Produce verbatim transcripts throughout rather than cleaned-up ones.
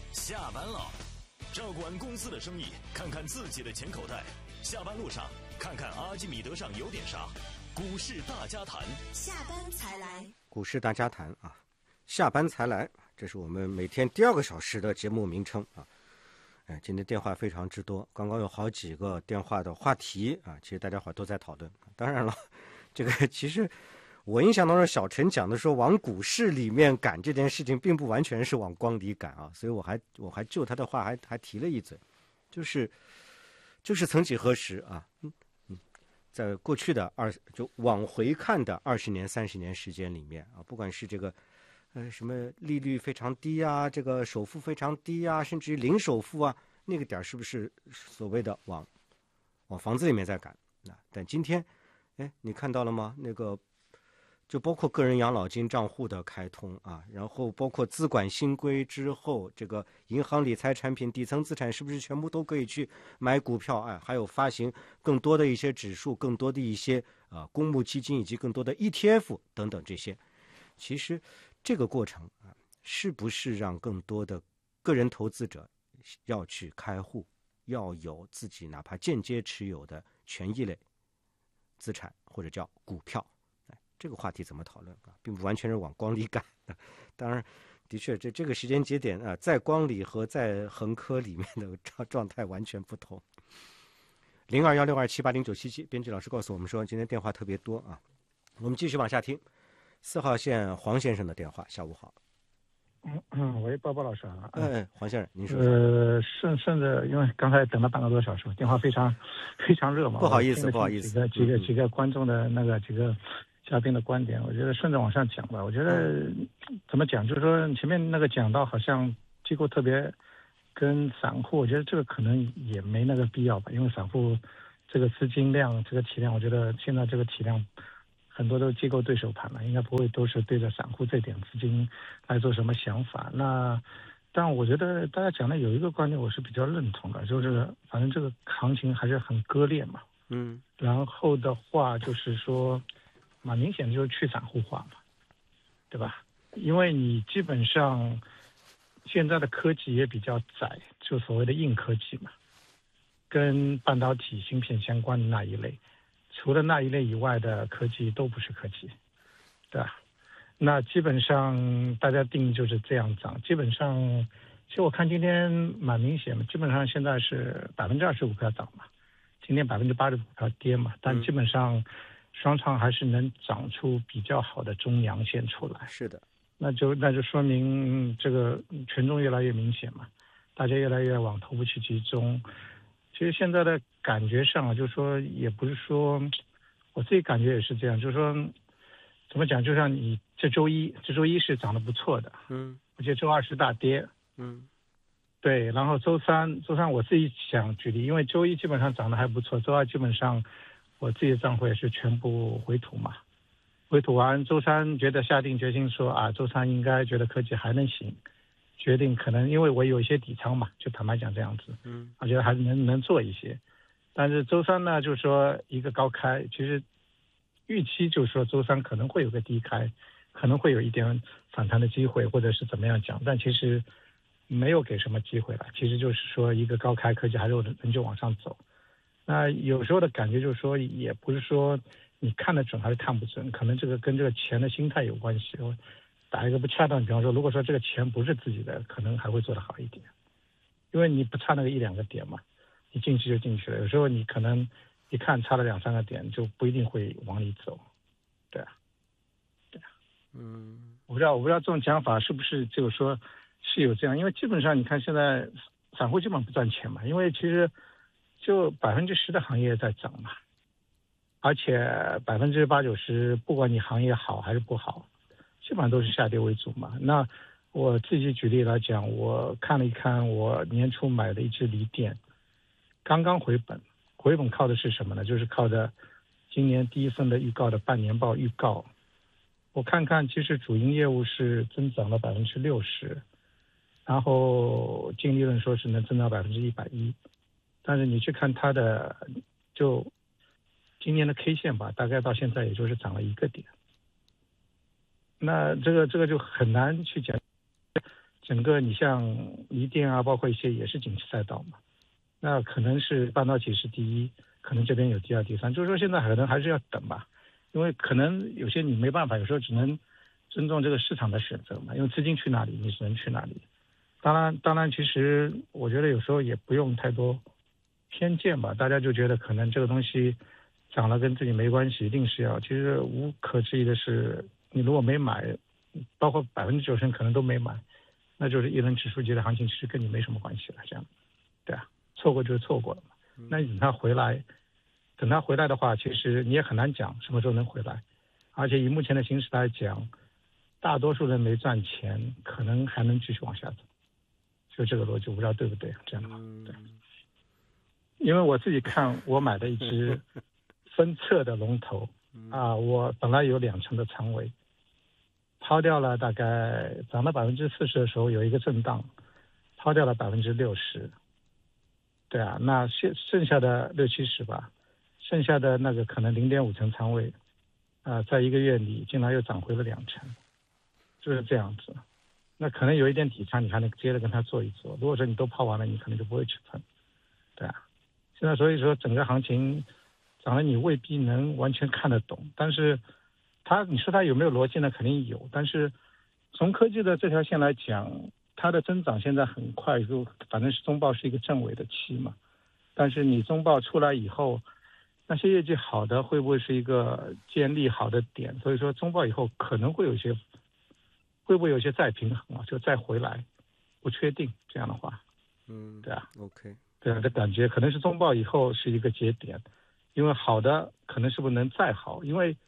下班了，照顾完公司的生意，看看自己的钱口袋。下班路上，看看阿基米德上有点啥。股市大家谈， 下班才来。 股市大家谈啊，下班才来，这是我们每天第二个小时的节目名称啊。哎，今天电话非常之多，刚刚有好几个电话的话题啊，其实大家伙都在讨论。当然了，这个其实我印象当中，小陈讲的说往股市里面赶这件事情，并不完全是往光里赶啊，所以我还我还就他的话还还提了一嘴，就是就是曾几何时啊，嗯嗯，在过去的二就往回看的二十年、三十年时间里面啊，不管是这个呃什么利率非常低啊，这个首付非常低啊，甚至于零首付啊，那个点是不是所谓的往往房子里面在赶啊？但今天，哎，你看到了吗？那个。就包括个人养老金账户的开通啊，然后包括资管新规之后，这个银行理财产品底层资产是不是全部都可以去买股票？哎，还有发行更多的一些指数，更多的一些啊、呃、公募基金以及更多的 E T F 等等这些。其实这个过程啊，是不是让更多的个人投资者要去开户，要有自己哪怕间接持有的权益类资产或者叫股票？这个话题怎么讨论啊，并不完全是往光里赶的。当然，的确，这这个时间节点啊，在光里和在恒科里面的状状态完全不同。零二幺六二七八零九七七，编辑老师告诉我们说，今天电话特别多啊。我们继续往下听。四号线黄先生的电话，下午好。 嗯嗯，喂，包包老师啊。 嗯，黄先生，您说。 呃，顺顺着，因为刚才等了半个多小时，电话非常非常热嘛。 不好意思，不好意思。 几个几个几个观众的那个几个。嘉宾的观点，我觉得顺着往上讲吧。我觉得怎么讲，就是说前面那个讲到好像机构特别跟散户，我觉得这个可能也没那个必要吧，因为散户这个资金量、这个体量，我觉得现在这个体量很多都机构对手盘了，应该不会都是对着散户这点资金来做什么想法。那但我觉得大家讲的有一个观点，我是比较认同的，就是反正这个行情还是很割裂嘛。 嗯。 然后的话就是说。蛮明显就是去散户化嘛，对吧？因为你基本上现在的科技也比较窄，就所谓的硬科技嘛，跟半导体芯片相关的那一类，除了那一类以外的科技都不是科技，对吧？那基本上大家定义就是这样涨，基本上其实我看今天蛮明显的，基本上现在是百分之二十股票涨嘛，今天百分之八十股票跌嘛，但基本上。嗯双创还是能长出比较好的中阳线出来， 是的， 那就那就说明这个权重越来越明显嘛，大家越来越往头部去集中。其实现在的感觉上啊，就是说也不是说，我自己感觉也是这样，就是说怎么讲，就像你这周一，这周一是涨得不错的， 嗯， 而且周二是大跌， 嗯， 对，然后周三，周三我自己想举例，因为周一基本上涨得还不错，周二基本上。我自己的账户也是全部回吐嘛，回吐完周三觉得下定决心说啊，周三应该觉得科技还能行，决定可能因为我有一些底仓嘛，就坦白讲这样子， 嗯， 我觉得还是能能做一些，但是周三呢，就是说一个高开，其实预期就是说周三可能会有个低开，可能会有一点反弹的机会，或者是怎么样讲，但其实没有给什么机会了，其实就是说一个高开，科技还是仍旧往上走。那有时候的感觉就是说，也不是说你看得准还是看不准，可能这个跟这个钱的心态有关系。我打一个不恰当的比方说，如果说这个钱不是自己的，可能还会做得好一点，因为你不差那个一两个点嘛，你进去就进去了。有时候你可能一看差了两三个点，就不一定会往里走，对啊，对啊， 嗯， 我不知道，我不知道这种讲法是不是就是说是有这样，因为基本上你看现在散户基本上不赚钱嘛，因为其实。就百分之十的行业在涨嘛，而且百分之八九十，不管你行业好还是不好，基本上都是下跌为主嘛。那我自己举例来讲，我看了一看，我年初买的一只锂电，刚刚回本，回本靠的是什么呢？就是靠的今年第一份的预告的半年报预告。我看看，其实主营业务是增长了百分之六十，然后净利润说是能增长百分之一百一。但是你去看它的，就今年的 K 线吧，大概到现在也就是涨了一个点。那这个这个就很难去讲。 整个你像锂电啊，包括一些也是景气赛道嘛，那可能是半导体是第一，可能这边有第二、第三，就是说现在可能还是要等吧，因为可能有些你没办法，有时候只能尊重这个市场的选择嘛，因为资金去哪里，你只能去哪里。当然，当然，其实我觉得有时候也不用太多偏见吧，大家就觉得可能这个东西涨了跟自己没关系，一定是要。其实无可置疑的是，你如果没买，包括百分之九十可能都没买，那就是一轮指数级的行情，其实跟你没什么关系了。这样，对啊，错过就是错过了嘛。那你等它回来，等它回来的话，其实你也很难讲什么时候能回来。而且以目前的形势来讲，大多数人没赚钱，可能还能继续往下走。就这个逻辑，我不知道对不对？这样的话，对。因为我自己看，我买的一只分测的龙头啊，我本来有两成的仓位，抛掉了大概涨了百分之四十的时候有一个震荡，抛掉了百分之六十。对啊，那剩剩下的六七十吧，剩下的那个可能零点五成仓位，啊，在一个月里竟然又涨回了两成，就是这样子。那可能有一点底仓，你还能接着跟他做一做。如果说你都抛完了，你可能就不会去碰，对啊。现在所以说整个行情涨了，你未必能完全看得懂。但是它，你说它有没有逻辑呢？肯定有。但是从科技的这条线来讲，它的增长现在很快，就反正是中报是一个正尾的期嘛。但是你中报出来以后，那些业绩好的会不会是一个建立好的点？所以说中报以后可能会有一些。会不会有些再平衡啊？就再回来，不确定。这样的话， 嗯， 对啊 ，OK， 对啊，这感觉可能是中报以后是一个节点，因为好的可能是不是能再好？因为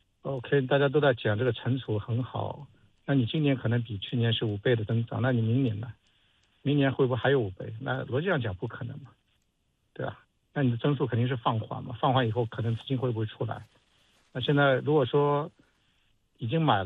OK， 大家都在讲这个存储很好，那你今年可能比去年是五倍的增长，那你明年呢？明年会不会还有五倍？那逻辑上讲不可能嘛，对吧？那你的增速肯定是放缓嘛，放缓以后可能资金会不会出来？那现在如果说已经买了。